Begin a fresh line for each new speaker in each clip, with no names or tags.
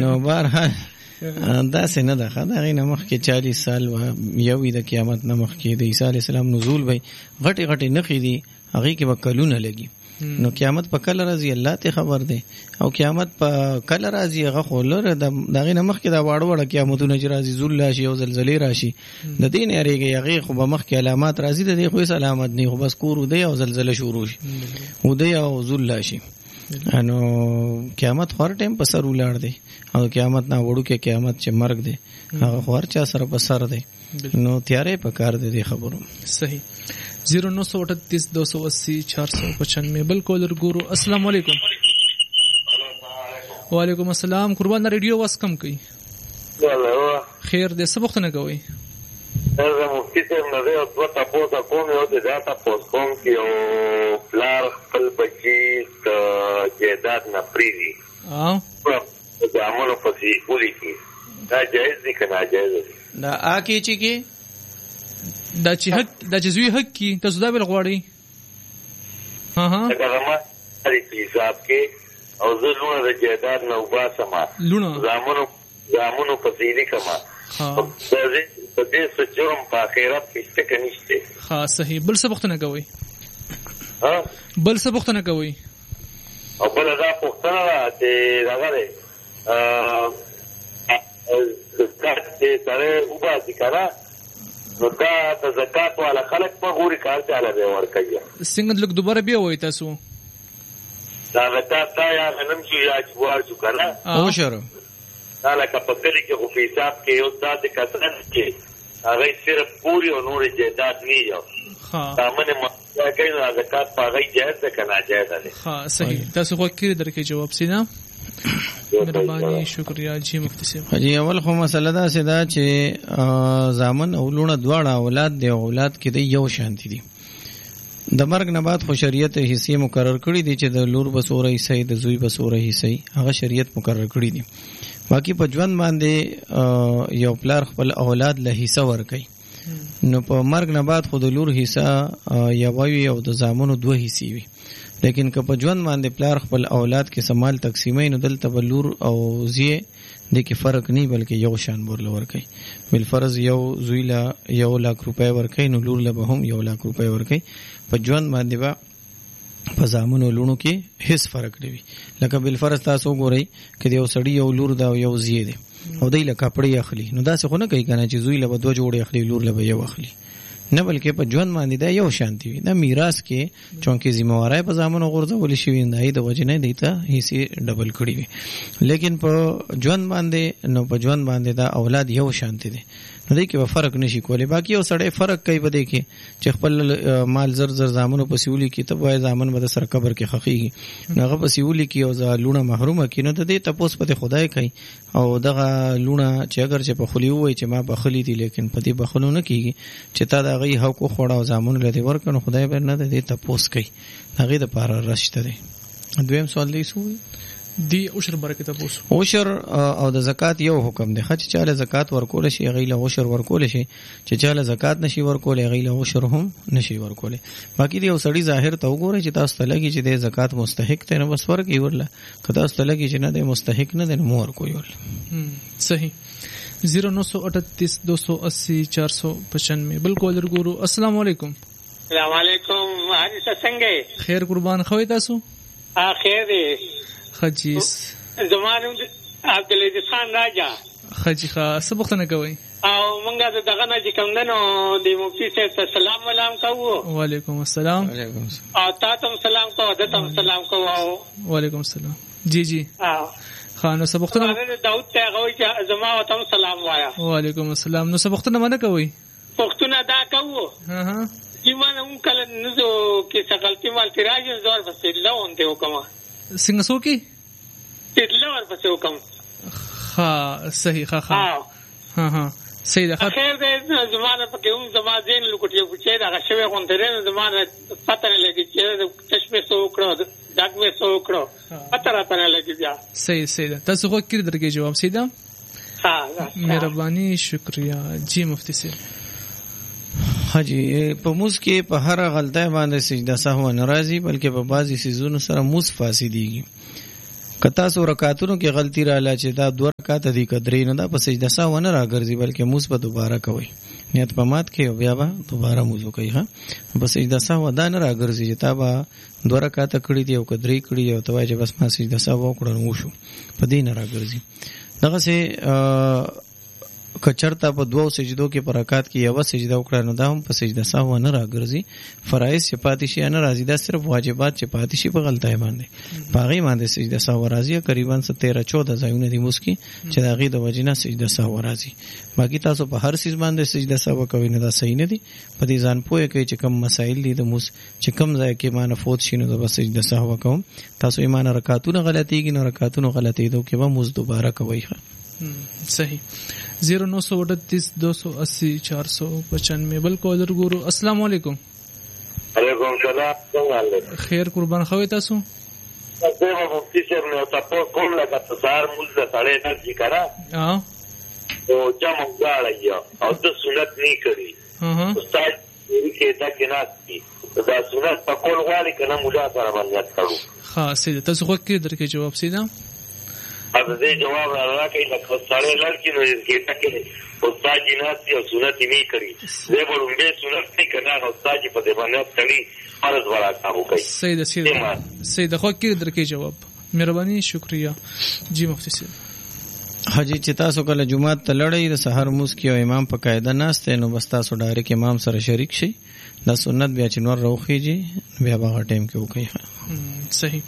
نو بهرحال داسې نه ده ښه د هغې نه مخکې 40 سال یو وي د قیامت نه مخکې د عیسی علیه السلام نزول به غټې غټې نښې دي هغې کې به کلونه لګي نو قیامت په کله راځي الله ته خبر دی او قیامت په کله راځي هغه خو لره د هغې نه مخکې دا واړه واړه قیامتونه چې راځي زول راشي او زلزلې راشي د دې نه یارېږي هغې خو به مخکې علامات راځي د دې خو هېڅ علامت نه خو بس کور ودی او زلزله شروع شي ودی او زول راشي نو قیامت خو هر ټایم په سر ولاړ دی او قیامت نه وړوکی قیامت چې مرګ دی هغه خو هر چا سره په سر دی نو تیارې په کار دی دې خبرو
صحیح 0938 280 495 بل کولر ګورو السلام علیکم وعلیکم السلام قربان ریډیو واس کم کوي خیر دې څه وختونه کوي
زه مفتي صاحب نه دی او دوه تپوسه کوم یو د دا تپوس کوم چې یو پلار خپل بچي جایداد نه پرېږدي د عملو پسې ولیکي دا جایز دی که ناجایز دی
دا آکې چې کې
دا چې زوی حق کی تاسو دا بل غواړي
لکه زما په حساب کې او زه لونه د جایداد نه وباسم زامنو پسې لیکم په دې څه جرم په آخرت کې شته که نشته
ها صحیح بل څه پوښتنه کوئ
او بله دا پوښتنه ده چې دغه دی زکات چې سړی وباسي که نه نو دا د زکات والا خلک په غوري کار چاله دی ورکوي
څنګه لږ دوباره بیا وایي تاسو
دا زکات دا یا غنم شو یا جوار شو که نه
عشر
دا لکه په کلي کې خو په حساب کې یو داسې کسان چې هغوی صرف پوري او نورې جایداد نه یو دامن مطالعه کوي نو زکات په هغوی جایز ده که ناجایزه دی
صحیح تاسو خو کړي درکې جواب سینا مهرباني شکریا جی مفتی صاحب
جی اول خو مسله دا سي دا چې زامن او لونه دواړه اولاد دی اولاد کې دی یو شانتي دي د مرګ نه بعد خو شریعت حصے مقرر کړی دي چې د لور بسوره حصے د زوی بسوره حصے هغه شریعت مقرر کړی دي باقی په ژوند باندې یو پلار خپل اولاد له حصہ ورکړي نو په مرګ نه بعد خو د لور حصہ یا وایي او د زامنو دوه حصے وي لیکن که په ژوند باندې پلار خپل اولاد کې سمال تقسیمای نو دلته به لور او زیه د کې فرق نه بلکې یو شان ورل ورکړي بل فرض یو زوی لا 1 لک روپۍ ورکړي نو لور له به هم 1 لک روپۍ ورکړي په ژوند باندې به په زامنو لونو کې هیڅ فرق نه وي لکه بل فرض تاسو ګورئ کله یو سړی یو لور دا یو زیه دی او دای له کپڑے اخلي نو دا څه خو نه کوي کنه چې زوی له 2 جوړې اخلي لور له یو اخلي نه بلکې په ژوند باندې دا یو شانتي وي دا میراث کې چونکې ذمہواری په زامنو غورځول شي نه د وجه نه دیته هیڅ ډبل کړی وي لیکن په ژوند باندې نو په ژوند باندې دا اولاد یو شانتي دي نو دی کې فرق نشي کولی باقي یو سړی فرق کوي بده کې چې خپل مال زر زامنو په سیولي کې ته وای زامن به سر قبر کې خخيږي هغه په سیولي کې او زالونه محرومه کینو ته دې تپوس په خدای کوي او دغه لونه چې اگر چې په خلی وای چې ما بخلی دي لیکن په دې بخلو نه کیږي چې تا دغه حق خوړه او زامن لته ورکنو خدای به نه دې تپوس کوي هغه د پاره راشته دي دویم سوال دی سو
دی عشر برکت تاسو
عشر او د زکات یو حکم دی چې چاله زکات ورکول شي غیله عشر ورکول شي چې چاله زکات نشي ورکول غیله عشر هم نشي ورکول باقی دی یو سړی ظاهر ته وګوري چې تاسو ته لګي چې د زکات مستحق ته نه بس ورکي ورله که تاسو ته لګي چې نه د مستحق نه د مور کوي ورله
صحیح 0938 280 495 بل کولر ګورو السلام علیکم
السلام علیکم حاجی څنګه
خیر قربان خوي تاسو
خیر دی
خجیس
زمانو عبدالعزیز خان راجا
خجی سبقتنه کوي
او مونږه دغه نه چې کوم نو د مفتی صاحب ته سلام ولام کوو
وعلیکم السلام
او تاسو سلام کوو دته سلام کوو
وعلیکم السلام جی خانو سبقتنه
داود ته غوي چې زما وته سلام وایا
وعلیکم السلام نو سبقتنه منه کوي
پښتون ادا کوو چې مانه کله نزو کې څنګه مال تراجن زور پسې لون ته وکما
څنګه سو کې
تلور پسې وکم
صحیح ها صحیح ده
خیر دې زمانه پکې هم زما دین لوکټي چې دا شوی غونډره زمانه پته نه لګي چې چشمه سو کړو دغه سو کړو پته راته نه لګي بیا
صحیح ده تاسو خو کړی درکې جواب سیدا مهرباني شکریا جی مفتی صاحب
حاجی په موس کې په هر غلطه باندې سجده سهو ناراضي بلکې په بعضي سيزونو سره موس فاسديږي کتا سو رکعاتونو کې غلطی رااله چې دا 2 رکعات دي کدرې نه دا په سجده سهو نه راګرځي بلکې موږ په دوباره کوي نیت په مات کې او بیا به دوباره موضوع کوي ها په سجده سهو دا نه راګرځي چې تا به 2 رکعات کړی دی او کدرې کړی او توای چې بس ما سجده سهو وکړم وشو په دې نه راګرځي دغه سه کچرتا په 2 سجدو کې پر رکعات کې یو سجده وکړه نو دا هم په سجده سهو نه راګرځي فرایض چې پاتې شي نه راځي دا صرف واجبات چې پاتې شي په غلطۍ باندې باغی باندې سجده سهو راځي تقریبا 13-14 ځایونه دي مسکی چې دا غي د وجنه سجده سهو راځي باقي تاسو په هر سیز باندې سجده سهو کوي نه دا صحیح نه دي په دې ځان پوهه کوي چې کم مسائل دي د موس چې کم ځای کې مان فوت شینو د سجده سهو کوم تاسو ایمان رکعاتونه غلطيږي نو رکعاتونه غلطي دو کې به موس دوباره کوي
صحیح 0980-280-495 بل کولر ګورو. السلام علیکم.
علیکم السلام.
خیر قربان خوي تاسو.
زه مفتي صاحب نو تاسو کوم لکه تاسو موږ د سړی نه ذکر او جمع غواړی او د سنت نه کړی استاد کې دا کې ناشتي دا سنت په کول غواړي کنه موږ سره باندې کړو.
ها سید تاسو خو کې درکې جواب سیدا
अब दे जवाब राखी लखो सारे लड़की नो इसके तक उस्ताद जी नासी और सुनत ही नहीं करी दे बोलूंगे सुनत नहीं करना उस्ताद जी पते बने तड़ी फर्ज वाला काम हो गई.
सही खो के इधर के जवाब मेहरबानी शुक्रिया जी मुफ्ती साहब.
حاجی چې تاسو کله جمعه ته لړۍ د سحر موس کې او امام په قاعده ناشته نو بس تاسو ډایرک امام سره شریک شي دا سنت بیا چې نور روخیږي بیا به ټیم کې وکړي.
صحیح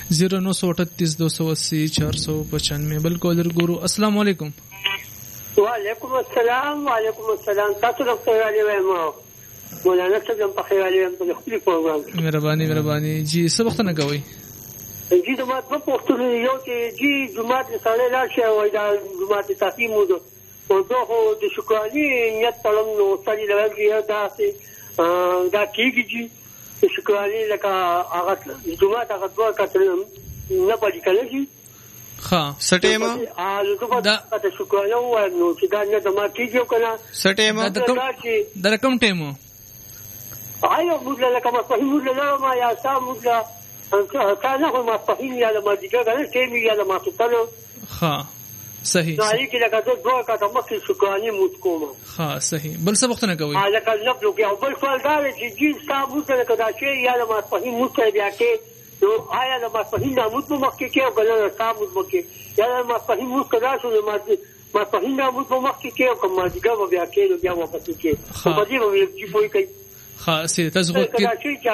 0980-280-495 بل کولر ګورو. السلام علیکم.
وعلیکم السلام. وعلیکم السلام. تاسو د خیر علی وایم مولانا څنګه په خیر علی په خپل پروګرام
مهرباني جی څه وخت نه کوي
جی جماعت په پښتون یو چې جی جماعت سره لاشه وای دا جماعت تقیم مو او دغه د شکرانی نیت تلم نو سړي لږه دا کیږي جی شکرانی لکه هغه جماعت هغه دوه کتلم نه پدې کېږي
ها سټېما
دا شکرانی وای نو چې دا نه د ما کیږي کنه
سټېما د رقم ټیمو
آیا موږ لکه ما فهمو ما یا سامو كان هو ما صحيح يا لما دقيقة تيمي يا لما تطلع
صحيح
عليك لك دوا كتمكن شكراني متكومة
صحيح بل سبقتنا قوي
على كذب يا بل فال قال جي صابو لك دا شيء يا لما صحيح متبع كي لو آية لما صحيح ناموت مكي كي ولا صابو مكي يا لما صحيح متكدا شو ما صحيح ناموت مكي كي وكما دقيقة بيا كي لو بيا وقت كي فدي ما يجي بوي كي
سید تاسو خو کې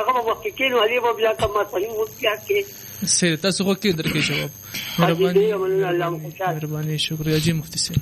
سید تاسو خو کې درکې جواب مهرباني شکریا جی مفتی صاحب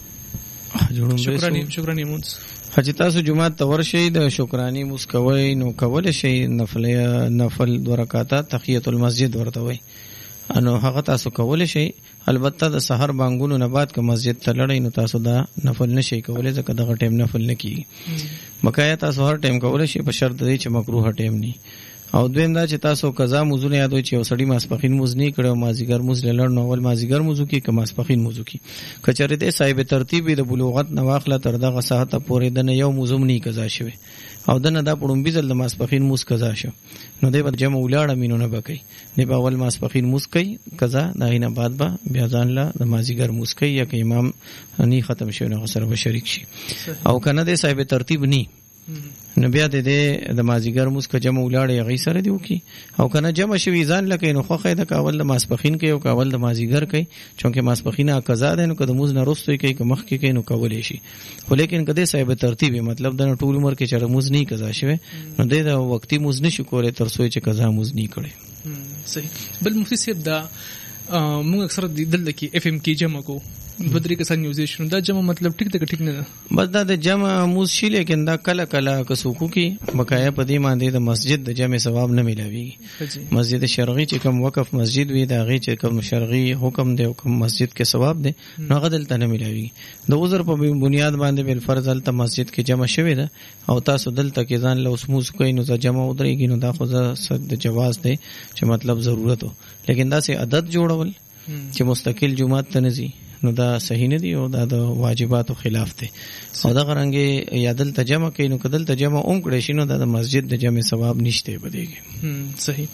شکرانی مونږ
حاجی تاسو جمعه ته ورشئ د شکرانی مسکوي نو کول شي نفل 2 رکعات تحیت المسجد ورته وي انو هغه تاسو کول شي البته د سحر بانګونو نه بعد که مسجد ته لړۍ نو تاسو دا نفل نشي کولای ځکه دغه ټیم نفل نه کیږي بقایا تاسو هر ټیم کول شي په شرط دی چې مکروه ټیم نه او دویم دا چې تاسو قضا موضوع نه یادوي چې وسړی ماسپخین موز نه کړو مازیګر موز لړ نو اول مازیګر موضوع کې که ماسپخین موضوع کې کچره دې صاحب ترتیب د بلوغت نه واخله تر دغه ساعت پورې د یو موضوع نه قضا شوی او دنه دا پړم بيزل د ماسپخین موس قضا شو نو دې په جمع ولاړه مينو نه بکې نه په اول ماسپخین موس کوي قضا داینه بعد به بیا ځان لا د مازیګر موس کوي یا که امام نه ختم شوی نو سره شریک شي او کنه دې صاحب ترتیب نه نو بیا د مازیګر موس که جمع ولاړه غي سره دیو کی او کنه جمع شوی ځان لکه نو خو خیده کاول د ماسپخین کوي او کاول د مازیګر کوي چونکه ماسپخینه قضا ده نو که د موز نه رستوي کوي که مخ کې کوي نو کولې شي خو لیکن کده صاحب ترتیب مطلب د ټول عمر کې چې موز نه قضا شوی نو د وختي موز نشي کولای تر سوې چې قضا موز نه کړي.
صحیح بل مفتی صاحب دا موږ اکثر دلته کې اف ام کې جمع کو بدري کې سن یوزیشن دا جمع مطلب ټیک نه
بس دا د جمع موز شي لیکن دا کله کسوکو کې بقایا په دې باندې د مسجد د جمع ثواب نه ملوي مسجد شرعي چې کوم وقف مسجد وي دا غي چې کوم شرعي حکم دی او کوم مسجد کې ثواب دی نو غدل ته نه ملوي د عذر په بنیاد باندې بل فرض ال مسجد کې جمع شوی ده او تاسو دلته کې ځان له اسموس کوي نو جمع ودرېږي نو دا خو د جواز دی چې مطلب ضرورت هو لیکن دا سه عادت جوړول چې مستقل جمعه ته نزي نو دا صحیح نه دی او دا د واجباتو خلاف دی او دا غرانګي یا دلته جمع کین نو کدل ته جمع اوم کړی شي نو دا د مسجد د جمع ثواب نشته بدیږي
صحیح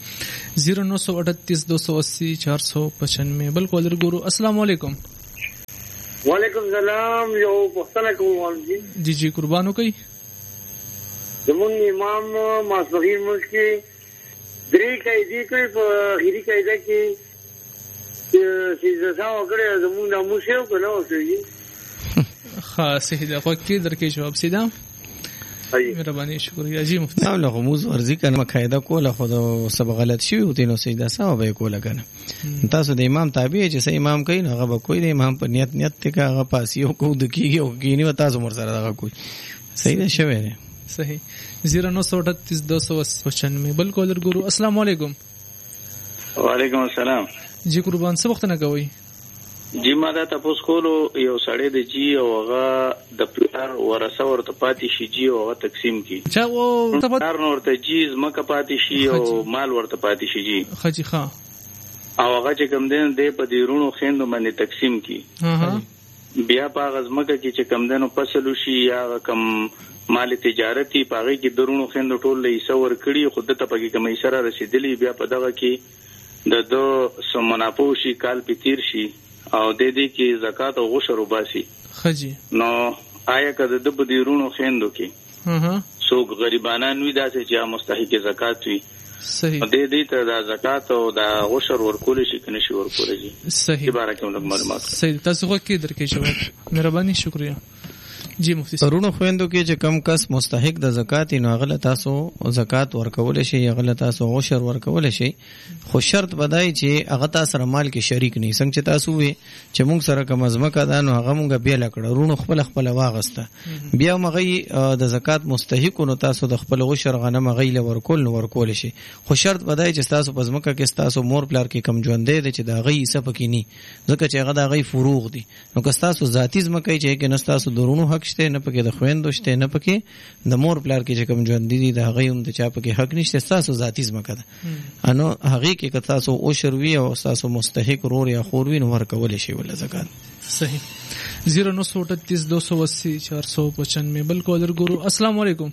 0938 280 495 بل کولر ګورو السلام علیکم
وعلیکم السلام یو پښتنه کوم
جی قربانو کوي
زمون امام ماسوغیر ملکی درې قاعده کوي په غیری قاعده کې چې زړه وکړي زمون د موشو کنه اوسېږي
خاص هدا خو کې درکې جواب سیدا مهرباني شکریا جی مفتی
نو له موز ورزي کنه قاعده کوله خو سب غلط شي او تینو سجدا سم به کوله کنه تاسو د امام تابع چې سې امام کوي هغه به کوئی د امام په نیت ته هغه پاسیو کو د کیږي او کینی و تاسو مر سره هغه کوئی صحیح ده شوی نه
صحیح 0938 295 بل کولر ګورو السلام علیکم
وعلیکم السلام
جی قربان څه وخت نه کوي
جی ما دا تاسو کولو یو سړی د جی او هغه د پلار ورثه ورته پاتې شي جی او هغه تقسیم کی
چا او
پلار نور ته جی زمکه پاتې شي او مال ورته پاتې شي جی
خجی ښا
او هغه چې کوم دین دی په دې رونو خويندو باندې تقسیم کی بیا په غزمکه کې چې کم دنو فصل شي یا کم مال تجارتي پاغي کې درونو خويندو ټول له ایسور کړي خود ته پکې کمې سره رسیدلی بیا په دغه کې د دو سمناپو شي کال پتیر شي او د دې کې زکات او غشر وباسي
خجی
نو آیا کده د بدیرونو خويندو کې څوک غریبانان وي داسې چې مستحق زکات وي
صحیح
د دې ته د زکات او د غشر ورکول شي کنه شي ورکول شي
صحیح
بارکه موږ معلومات
صحیح تاسو خو کې درکې جواب مهرباني شکریا جی مفتی
پرونو خويندو کې چې کم کس مستحق د زکات نو غل تاسو زکات ورکول شي غل تاسو غشر ورکول شي خو شرط بدای چې هغه تاسو مال کې شریک نه څنګه چې تاسو وي چې موږ سره کوم ازمکه ده نو هغه موږ بیا لکړه رونو خپل خپل واغسته بیا مغي د زکات مستحق نو تاسو د خپل غشر غنم غیله ورکول شي خو شرط بدای چې تاسو په ازمکه کې تاسو مور پلار کې کم ژوند دی چې دا غي سپکې ني ځکه چې هغه دا غي فروغ دي نو که تاسو ذاتی ازمکه چې کې نو تاسو درونو حق شته نه پکې د خويندو شته نه پکې د مور پلار کې چې کوم ژوند دي د هغه هم د چا پکې حق نشته تاسو ذاتی ځمکه ده انو هغه کې که تاسو او شروي او تاسو مستحق رور یا خور وین ورکول شي ول زکات
صحیح 0938 280 495 بل کولر ګورو السلام علیکم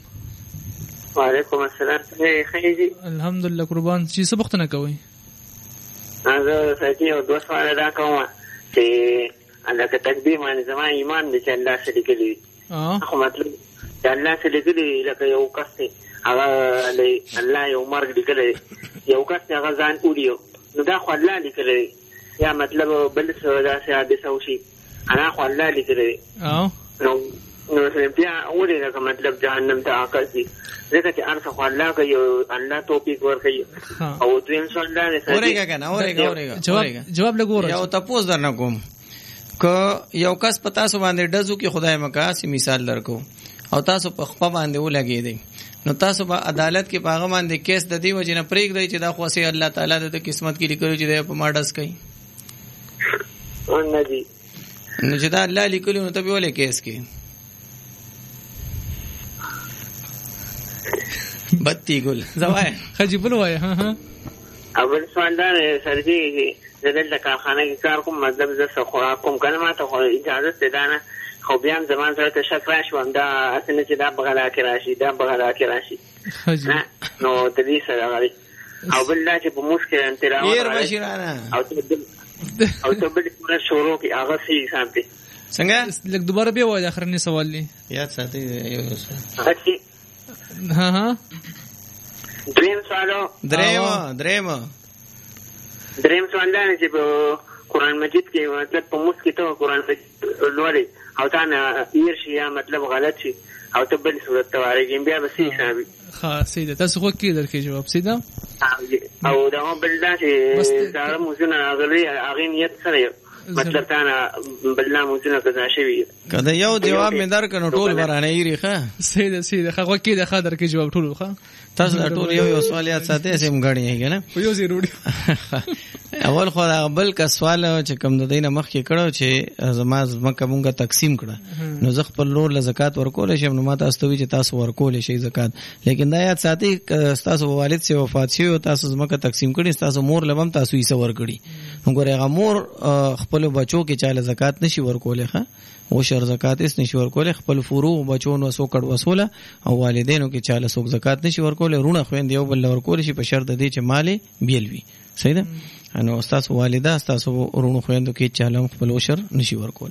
وعلیکم السلام خیجی
الحمدلله قربان چې څه وخت نه کوي
زه ساتي او دوه سوال دا کوم چې الکه تکبیر باندې زما ایمان دې چې الله شریک دی خو مطلب چې الله شریک دی لکه یو کس دی هغه الله یو مرګ دی کړی یو کس هغه ځان اوریو نو دا خو الله دی کړی یا مطلب بل څه دا څه حادثه وشي انا خو الله دی کړی نو بیا اوري دا مطلب جهنم ته عقل دي ځکه چې ارث خو الله کوي الله توفیق ورکوي او دویم سوال دا دی
اورېګا کنه اورېګا
جواب لګور
یو تاسو درنه کوم که یو کس پتا سو باندې دزو کې خدای مکاسي مثال درکو او تاسو په خپل باندې ولګی دی نو تاسو په عدالت کې پاغه باندې کیس د دې وجنه پریک دی چې دا خو سي الله تعالی د قسمت کې لیکلو چې د په ماډس کوي
ان دي
نو چې دا الله لیکلو نو ته به ولې کیس کې بتی ګل زوای
خجبل وای ها
اول سوال دا سرجي زدل د کارخانه کې کار کوم مطلب زه څه خوراک کوم کنه ما ته اجازه ته دانه خو بیا هم زمان سره ته شک راشم دا اسنه چې دا بغلا کې راشي دا بغلا کې راشي نو د دې سره غالي او بل دا چې په مشکل انتراو
ير بشیرانه
او ته بل څه شروع کې هغه سي حساب دي
څنګه
لکه دوباره بیا وای اخرنی سوال لی
یاد ساتي یو
ها
دریم سوالو دریم سوال دا چې په قرآن مجید کې مطلب په موږ کې ته قرآن مجید لولي او تا نه ایر شي یا مطلب غلط شي او ته بل صورت ته وارېږي بیا به سي حسابي
ها سیده تاسو خو کې درکې جواب سیده
او دا بل دا چې دا موږ غلي هغه نیت سره مطلب تا نه بل نه موږ کدا شوی
کدا یو جواب مې درکنو ټول ورانه یری ښه
سیده خو کې د خاطر کې جواب ټول ښه
تاسو ټول یو سوال یاد ساتي سم غړی هیګ نه
یو ضروري
اول خو بل کا سوال چې کوم د دینه مخ کې کړو چې زما مکه مونږه تقسیم کړه نو زه خپل لور له زکات ورکول شم نو ما تاسو ته چې تاسو ورکول شي زکات لیکن دا یاد ساتي تاسو والد سي وفات شي او تاسو مکه تقسیم کړي تاسو مور لبم تاسو یې سور کړي وګوره هغه مور خپل بچو کې چاله زکات نشي ورکولې ښه او شر زکات هیڅ نشي ورکولې خپل فروع بچو نو سو کډ وسوله او والدینو کې چاله سو زکات نشي ورکولې رونه خويند یو بل ورکول شي په شرط دی چې مال بیل وي صحیح ده نو استاد والده استاد رونه خويندو کې چاله خپل شر نشي ورکول